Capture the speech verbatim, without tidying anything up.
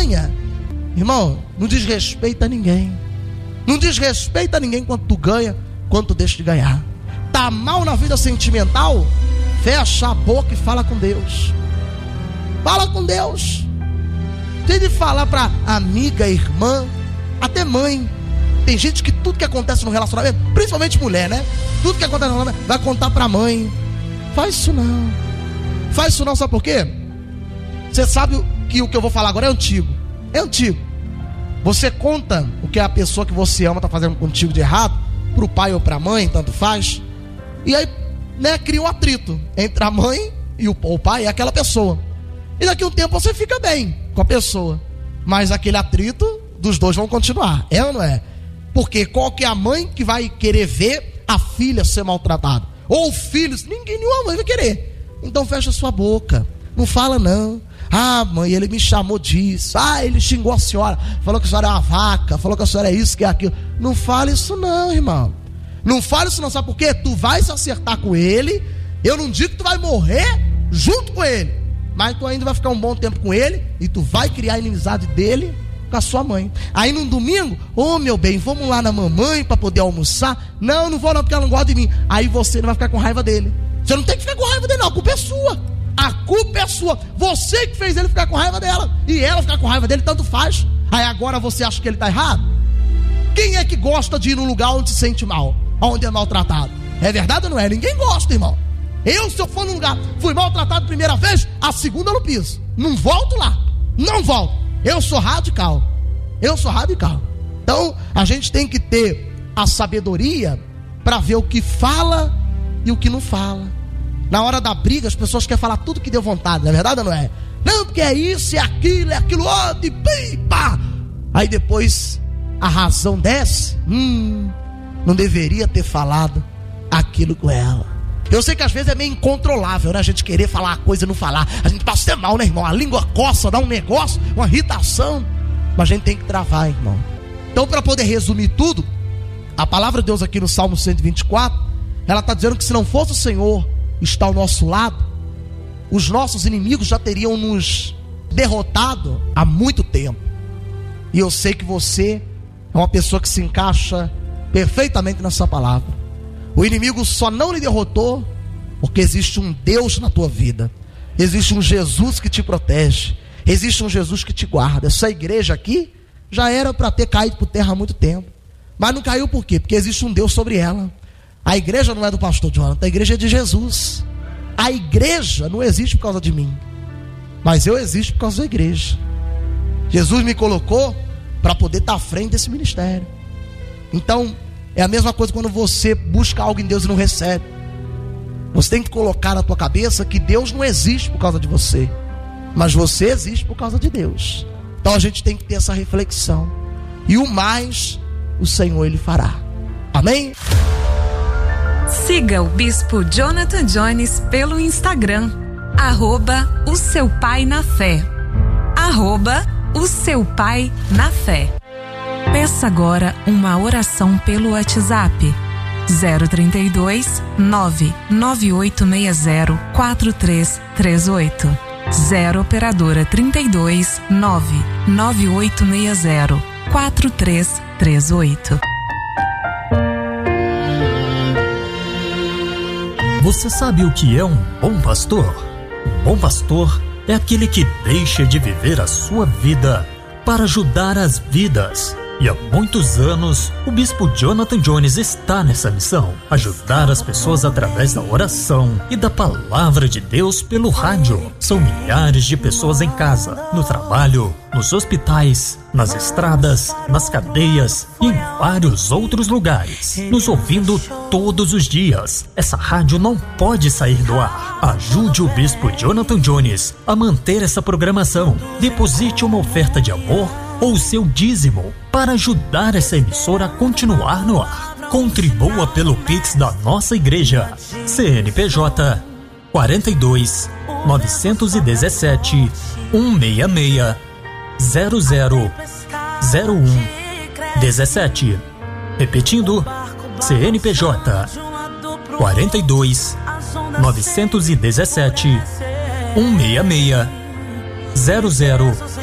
ganha, irmão, não desrespeita ninguém. Não desrespeita ninguém quanto tu ganha, quanto tu deixa de ganhar. Tá mal na vida sentimental? Fecha a boca e fala com Deus. Fala com Deus. Tem de falar pra amiga, irmã, até mãe. Tem gente que tudo que acontece no relacionamento, principalmente mulher, né? Tudo que acontece no relacionamento vai contar pra mãe. Faz isso não. Faz isso não, sabe por quê? Você sabe que o que eu vou falar agora é antigo. É antigo. Você conta o que a pessoa que você ama tá fazendo contigo de errado, pro pai ou pra mãe, tanto faz. E aí, né, cria um atrito entre a mãe e o, o pai e aquela pessoa. E daqui a um tempo você fica bem com a pessoa, mas aquele atrito dos dois vão continuar. É ou não é? Porque qual que é a mãe que vai querer ver a filha ser maltratada? Ou o filho? Ninguém, nenhuma mãe vai querer. Então fecha sua boca. Não fala não. Ah, mãe, ele me chamou disso. Ah, ele xingou a senhora. Falou que a senhora é uma vaca. Falou que a senhora é isso, que é aquilo. Não fala isso não, irmão. Não fala isso não, sabe por quê? Tu vai se acertar com ele. Eu não digo que tu vai morrer junto com ele, mas tu ainda vai ficar um bom tempo com ele. E tu vai criar a inimizade dele com a sua mãe. Aí num domingo, ô oh, meu bem, vamos lá na mamãe para poder almoçar. Não, não vou não, porque ela não gosta de mim. Aí você não vai ficar com raiva dele. Você não tem que ficar com raiva dele não, a culpa é sua. A culpa é sua. Você que fez ele ficar com raiva dela. E ela ficar com raiva dele, tanto faz. Aí agora você acha que ele está errado? Quem é que gosta de ir num lugar onde se sente mal? Onde é maltratado? É verdade ou não é? Ninguém gosta, irmão. Eu, se eu for num lugar, fui maltratado a primeira vez, a segunda eu não piso. Não volto lá. Não volto. Eu sou radical. Eu sou radical. Então, a gente tem que ter a sabedoria para ver o que fala e o que não fala. Na hora da briga, as pessoas querem falar tudo que deu vontade, não é verdade ou não é? Não, porque é isso, é aquilo, é aquilo outro, e pipa. Aí depois a razão desce. Hum, não deveria ter falado aquilo com ela. Eu sei que às vezes é meio incontrolável, né? A gente querer falar a coisa e não falar. A gente passa até mal, né, irmão? A língua coça, dá um negócio, uma irritação. Mas a gente tem que travar, irmão. Então, para poder resumir tudo, a palavra de Deus aqui no Salmo cento e vinte e quatro, ela está dizendo que se não fosse o Senhor estar ao nosso lado, os nossos inimigos já teriam nos derrotado há muito tempo. E eu sei que você é uma pessoa que se encaixa perfeitamente nessa palavra. O inimigo só não lhe derrotou porque existe um Deus na tua vida. Existe um Jesus que te protege. Existe um Jesus que te guarda. Essa igreja aqui já era para ter caído por terra há muito tempo. Mas não caiu por quê? Porque existe um Deus sobre ela. A igreja não é do pastor Jonathan, a igreja é de Jesus. A igreja não existe por causa de mim, mas eu existo por causa da igreja. Jesus me colocou para poder estar à frente desse ministério. Então, é a mesma coisa quando você busca algo em Deus e não recebe. Você tem que colocar na tua cabeça que Deus não existe por causa de você, mas você existe por causa de Deus. Então a gente tem que ter essa reflexão. E o mais, o Senhor Ele fará. Amém? Siga o Bispo Jonathan Jones pelo Instagram, arroba o seu pai na fé, arroba o seu pai na fé. Peça agora uma oração pelo WhatsApp, zero trinta e dois, nove nove oito seis zero, quatro três três oito, zero operadora trinta e dois, nove nove oito seis zero, quatro três três oito. Você sabe o que é um bom pastor? Um bom pastor é aquele que deixa de viver a sua vida para ajudar as vidas. E há muitos anos, o Bispo Jonathan Jones está nessa missão: ajudar as pessoas através da oração e da palavra de Deus pelo rádio. São milhares de pessoas em casa, no trabalho, nos hospitais, nas estradas, nas cadeias e em vários outros lugares, nos ouvindo todos os dias. Essa rádio não pode sair do ar. Ajude o Bispo Jonathan Jones a manter essa programação. Deposite uma oferta de amor ou seu dízimo para ajudar essa emissora a continuar no ar. Contribua pelo Pix da nossa igreja. C N P J quarenta e dois, novecentos e dezessete, cento e sessenta e seis, zero zero zero um dezessete. Repetindo, C N P J quarenta e dois, novecentos e dezessete, cento e sessenta e seis, zero zero